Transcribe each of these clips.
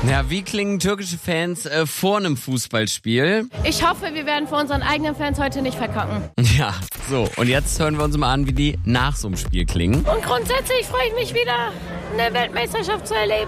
Ja, wie klingen türkische Fans vor einem Fußballspiel? Ich hoffe, wir werden vor unseren eigenen Fans heute nicht verkacken. Ja, so. Und jetzt hören wir uns mal an, wie die nach so einem Spiel klingen. Und grundsätzlich freue ich mich wieder, eine Weltmeisterschaft zu erleben.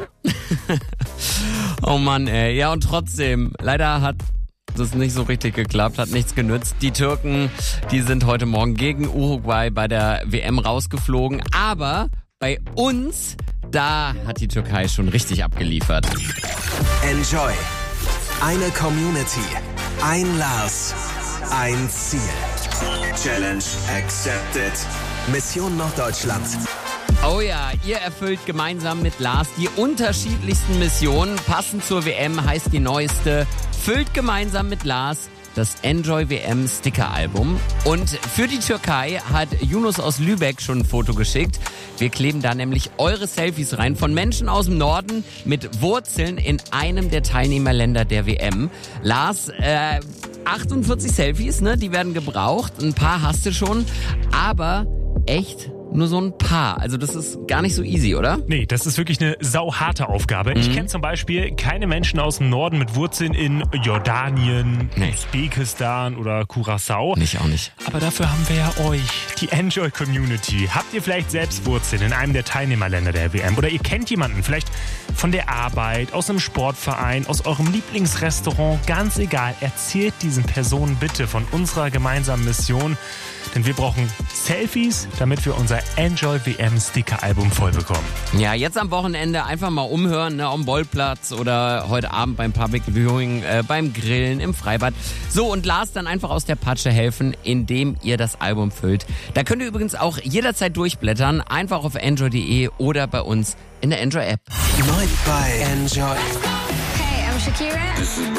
Oh Mann, ey. Ja, und trotzdem, leider hat das nicht so richtig geklappt, hat nichts genützt. Die Türken, die sind heute Morgen gegen Uruguay bei der WM rausgeflogen. Aber bei uns, da hat die Türkei schon richtig abgeliefert. Enjoy. Eine Community. Ein Lars. Ein Ziel. Challenge accepted. Mission Norddeutschland. Oh ja, ihr erfüllt gemeinsam mit Lars die unterschiedlichsten Missionen. Passend zur WM heißt die neueste Füllt gemeinsam mit Lars das Enjoy WM Sticker-Album. Und für die Türkei hat Yunus aus Lübeck schon ein Foto geschickt. Wir kleben da nämlich eure Selfies rein von Menschen aus dem Norden mit Wurzeln in einem der Teilnehmerländer der WM. Lars, 48 Selfies, ne? Die werden gebraucht. Ein paar hast du schon, aber echt nur so ein paar. Also das ist gar nicht so easy, oder? Nee, das ist wirklich eine sauharte Aufgabe. Ich kenne zum Beispiel keine Menschen aus dem Norden mit Wurzeln in Jordanien, Usbekistan oder Curaçao. Ich auch nicht. Aber dafür haben wir ja euch, die Enjoy Community. Habt ihr vielleicht selbst Wurzeln in einem der Teilnehmerländer der WM? Oder ihr kennt jemanden, vielleicht von der Arbeit, aus einem Sportverein, aus eurem Lieblingsrestaurant? Ganz egal, erzählt diesen Personen bitte von unserer gemeinsamen Mission. Denn wir brauchen Selfies, damit wir unser Enjoy WM Sticker-Album voll bekommen. Ja, jetzt am Wochenende einfach mal umhören, ne, am Bolzplatz oder heute Abend beim Public Viewing, beim Grillen, im Freibad. So, und Lars dann einfach aus der Patsche helfen, indem ihr das Album füllt. Da könnt ihr übrigens auch jederzeit durchblättern, einfach auf enjoy.de oder bei uns in der Enjoy-App. Neu bei Enjoy. Hey, I'm Shakira.